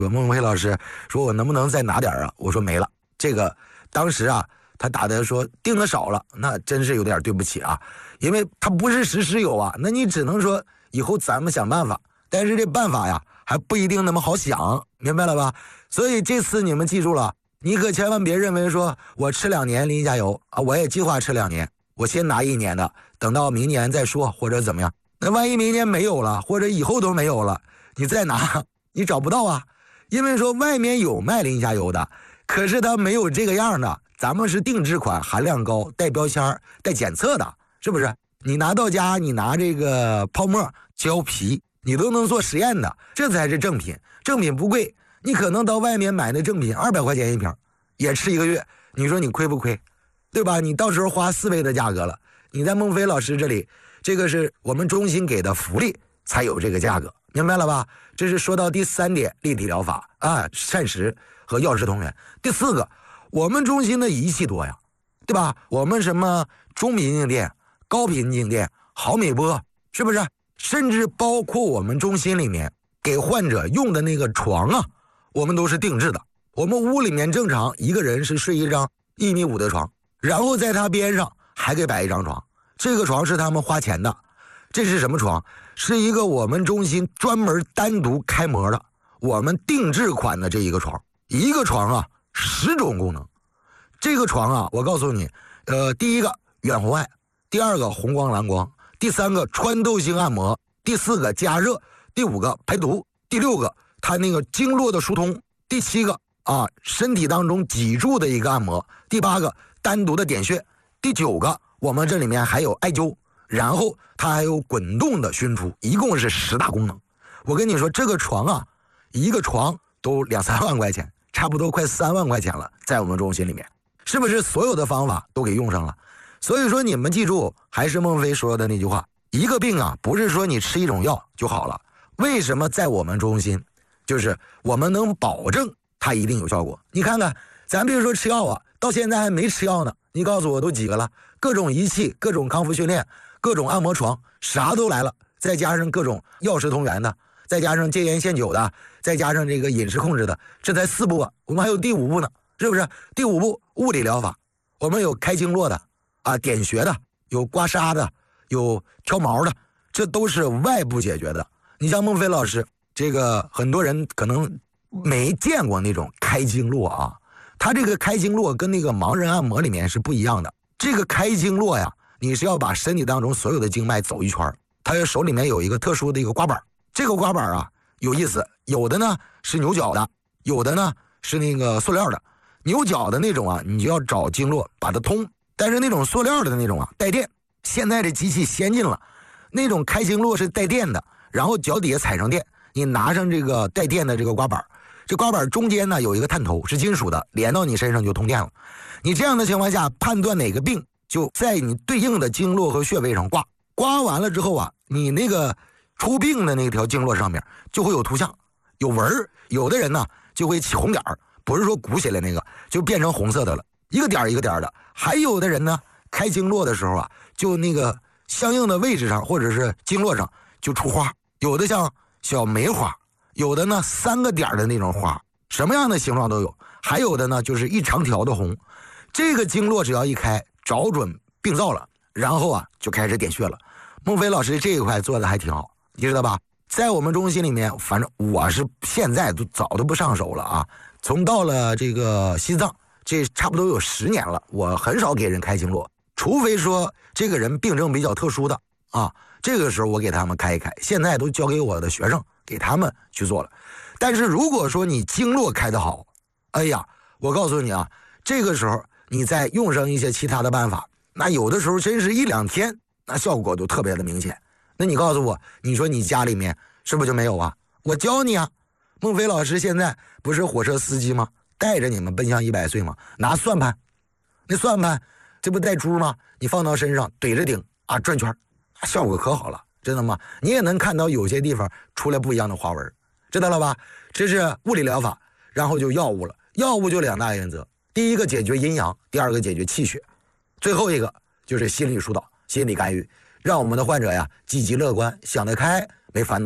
我孟非老师说我能不能再拿点啊？我说没了。这个当时啊，他打的说订的少了，那真是有点对不起啊，因为他不是时时有啊，那你只能说以后咱们想办法，但是这办法呀还不一定那么好想，明白了吧？所以这次你们记住了，你可千万别认为说我吃2年林加油啊，我也计划吃2年，我先拿1年的，等到明年再说或者怎么样。那万一明年没有了，或者以后都没有了，你再拿你找不到啊，因为说外面有卖林加油的，可是它没有这个样的，咱们是定制款，含量高，带标签带检测的，是不是？你拿到家，你拿这个泡沫胶皮，你都能做实验的，这才是正品。正品不贵，你可能到外面买那正品200块钱1瓶，也吃1个月，你说你亏不亏？对吧？你到时候花4倍的价格了。你在孟非老师这里，这个是我们中心给的福利，才有这个价格，明白了吧？这是说到第3点，立体疗法啊，膳食和药食同源。第4个，我们中心的仪器多呀，对吧？我们什么中频静电、高频静电、毫米波，是不是？甚至包括我们中心里面给患者用的那个床啊，我们都是定制的。我们屋里面正常一个人是睡一张1.5米的床，然后在他边上还给摆一张床，这个床是他们花钱的。这是什么床？是一个我们中心专门单独开模的，我们定制款的这一个床。一个床啊10种功能。这个床啊，我告诉你，第1个远红外，第2个红光蓝光，第3个穿透性按摩，第4个加热，第5个排毒，第6个它那个经络的疏通，第7个啊身体当中脊柱的一个按摩，第8个单独的点穴，第9个我们这里面还有艾灸，然后它还有滚动的熏出，一共是10大功能。我跟你说，这个床啊，一个床都2-3万块钱，差不多快3万块钱了，在我们中心里面，是不是所有的方法都给用上了？所以说你们记住，还是孟非说的那句话，一个病啊，不是说你吃一种药就好了。为什么在我们中心，就是我们能保证它一定有效果？你看看，咱别说吃药啊，到现在还没吃药呢，你告诉我都几个了？各种仪器，各种康复训练，各种按摩床，啥都来了，再加上各种药食同源的，再加上戒烟限酒的，再加上这个饮食控制的，这才4步啊，我们还有第5步呢，是不是？第5步物理疗法，我们有开经络的啊，点穴的，有刮痧的，有挑毛的，这都是外部解决的。你像孟非老师，这个很多人可能没见过那种开经络啊，他这个开经络跟那个盲人按摩里面是不一样的。这个开经络呀，你是要把身体当中所有的经脉走一圈，他手里面有一个特殊的一个刮板，这个刮板啊有意思，有的呢是牛角的，有的呢是那个塑料的。牛角的那种啊，你就要找经络把它通，但是那种塑料的那种啊带电，现在这机器先进了，那种开经络是带电的，然后脚底下踩上电，你拿上这个带电的这个刮板，这刮板中间呢有一个探头是金属的，连到你身上就通电了。你这样的情况下判断哪个病，就在你对应的经络和穴位上刮，刮完了之后啊，你那个出病的那条经络上面就会有图像有纹儿，有的人呢就会起红点儿，不是说鼓起来那个，就变成红色的了，一个点一个点的。还有的人呢开经络的时候啊，就那个相应的位置上或者是经络上就出花，有的像小梅花，有的呢3个点的那种花，什么样的形状都有，还有的呢就是一长条的红。这个经络只要一开，找准病灶了，然后啊就开始点穴了。孟非老师这一块做的还挺好，你知道吧？在我们中心里面，反正我是现在都早都不上手了啊。从到了这个西藏，这差不多有10年了，我很少给人开经络，除非说这个人病症比较特殊的啊，这个时候我给他们开一开，现在都交给我的学生给他们去做了。但是如果说你经络开得好，哎呀，我告诉你啊，这个时候你再用上一些其他的办法，那有的时候真是1-2天，那效果都特别的明显。那你告诉我，你说你家里面是不是就没有啊？我教你啊。孟非老师现在不是火车司机吗？带着你们奔向100岁吗？拿算盘，那算盘这不带珠吗？你放到身上怼着顶啊转圈，效果可好了，知道吗？你也能看到有些地方出来不一样的花纹，知道了吧？这是物理疗法，然后就药物了。药物就2大原则，第1个解决阴阳，第2个解决气血，最后一个就是心理疏导、心理干预，让我们的患者呀积极乐观，想得开，没烦恼。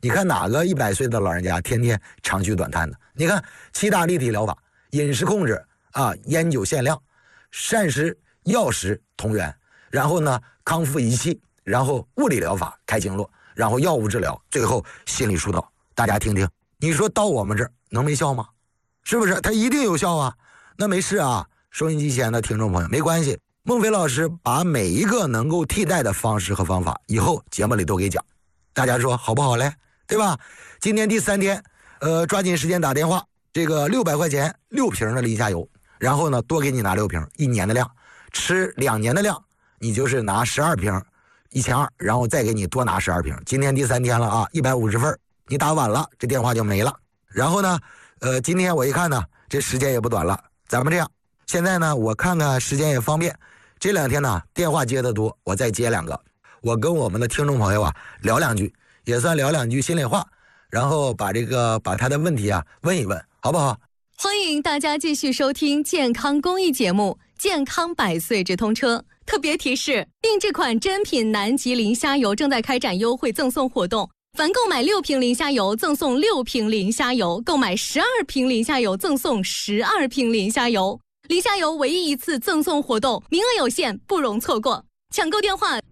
你看哪个100岁的老人家天天长吁短叹的？你看7大立体疗法，饮食控制啊，烟酒限量，膳食药食同源，然后呢康复仪器，然后物理疗法开经络，然后药物治疗，最后心理疏导。大家听听，你说到我们这儿能没效吗？是不是？它一定有效啊。那没事啊，收音机前的听众朋友没关系，孟非老师把每一个能够替代的方式和方法以后节目里都给讲，大家说好不好嘞？对吧？今天第3天，抓紧时间打电话，这个600块钱6瓶的磷虾油，然后呢多给你拿6瓶，1年的量，吃2年的量，你就是拿12瓶，1200，然后再给你多拿12瓶。今天第3天了啊，150份，你打晚了这电话就没了。然后呢，今天我一看呢，这时间也不短了，咱们这样，现在呢我看看时间也方便，这2天呢电话接得多，我再接2个，我跟我们的听众朋友啊聊2句，也算聊2句心里话，然后把他的问题啊问一问，好不好？ 欢迎大家继续收听健康公益节目《健康100岁直通车》。特别提示：定制款真品南极磷虾油正在开展优惠赠送活动，凡购买6瓶磷虾油赠送6瓶磷虾油，购买12瓶磷虾油赠送12瓶磷虾油。磷虾油唯一一次赠送活动，名额有限，不容错过。抢购电话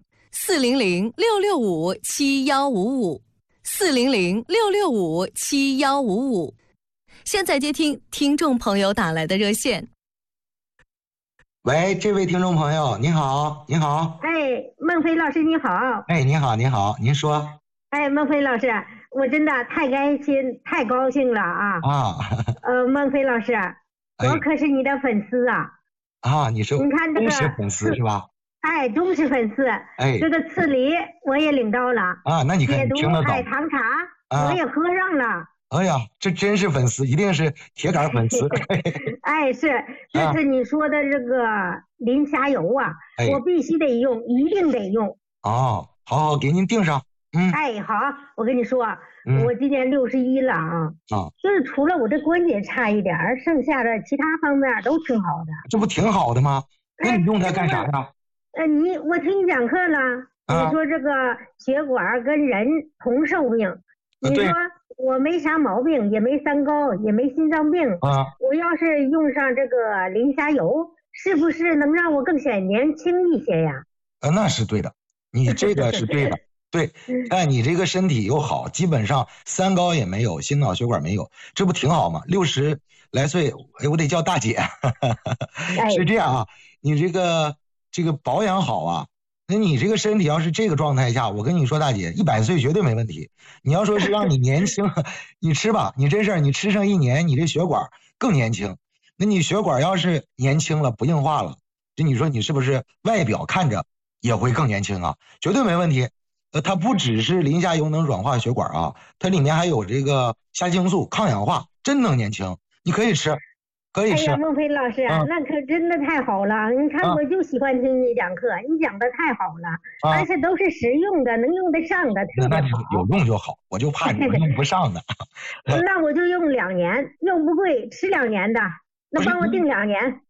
：400-665-7155，400-665-7155。现在接听听众朋友打来的热线。 喂，这位听众朋友，你好，你好。 哎，孟非老师你好。 哎，你好，你好，您说。 哎，孟非老师，我真的太开心，太高兴了啊！孟非老师，我可是你的粉丝啊！ 你是你看这个忠实粉丝是吧？ 哎，忠实粉丝。 哎， 这个赐梨我也领到了那你看解毒听得到海棠茶我也喝上了。 哎呀，这真是粉丝，一定是铁杆粉丝。 哎，就是你说的这个磷虾油啊，我必须得用，一定得用。 好，给您订上。 哎，好，我跟你说，我今年61了啊，就是除了我的关节差一点，剩下的其他方面都挺好的。 这不挺好的吗？那你用它干啥呀？ 我听你讲课了，你说这个血管跟人同寿命，你说我没啥毛病，也没三高，也没心脏病我要是用上这个磷虾油，是不是能让我更显年轻一些呀？ 那是对的，你这个是对的。对，你这个身体又好，基本上三高也没有，心脑血管没有，这不挺好吗？60来岁，我得叫大姐。是这样啊，你这个保养好啊，那你这个身体要是这个状态下，我跟你说大姐，100岁绝对没问题。你要说是让你年轻，你吃吧，你真事儿，你吃上1年，你这血管更年轻。那你血管要是年轻了，不硬化了，就你说你是不是外表看着也会更年轻啊？绝对没问题。它不只是磷虾油能软化血管啊，它里面还有这个虾青素抗氧化，真能年轻。你可以吃，可以吃。 哎呀，孟非老师那可真的太好了！你看，我就喜欢听你讲课，你讲的太好了，而且都是实用的，能用得上的，特别好。 有用就好，我就怕你用不上的。 那我就用2年，又不贵，吃2年的，那帮我定2年。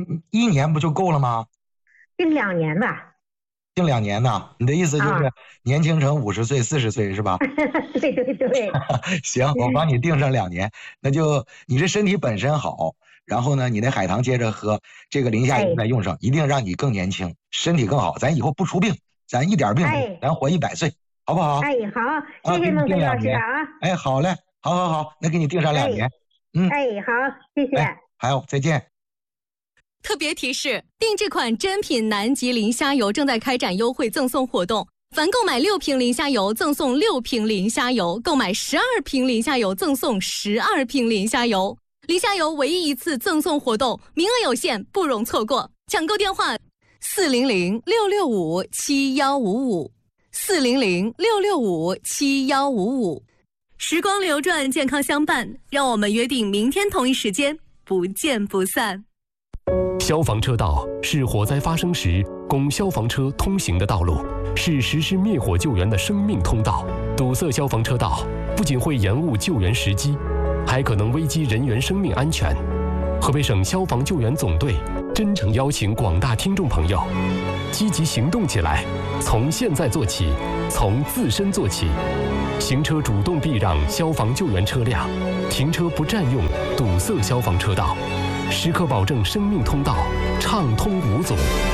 1年不就够了吗？ 定2年吧。 定2年呢？你的意思就是年轻成50岁、40岁是吧？ 对。 行，我帮你定上2年。那就你这身体本身好，然后呢，你那海棠接着喝，这个磷虾油再用上，一定让你更年轻，身体更好。咱以后不出病，咱一点病没有，咱活100岁，好不好？ 哎，好，谢谢孟非老师啊。 哎，好嘞，好，那给你定上2年。 哎，好，谢谢。 还有，再见。 特别提示：定制款真品南极磷虾油正在开展优惠赠送活动，凡购买6瓶磷虾油赠送6瓶磷虾油，购买12瓶磷虾油赠送12瓶磷虾油。磷虾油唯一一次赠送活动，名额有限，不容错过。抢购电话：400-665-7155，400-665-7155。时光流转，健康相伴，让我们约定明天同一时间不见不散。 消防车道是火灾发生时供消防车通行的道路，是实施灭火救援的生命通道。堵塞消防车道不仅会延误救援时机，还可能危及人员生命安全。河北省消防救援总队真诚邀请广大听众朋友积极行动起来，从现在做起，从自身做起。 行车主动避让消防救援车辆，停车不占用堵塞消防车道，时刻保证生命通道畅通无阻。